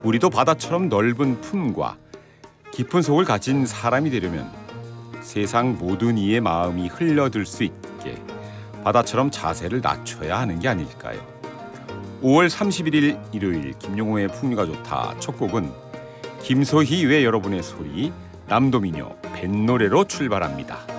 우리도 바다처럼 넓은 품과 깊은 속을 가진 사람이 되려면 세상 모든 이의 마음이 흘려들 수 있게 바다처럼 자세를 낮춰야 하는 게 아닐까요? 5월 31일 일요일 김용호의 풍류가 좋다 첫 곡은 김소희 외 여러분의 소리 남도민요 뱃노래로 출발합니다.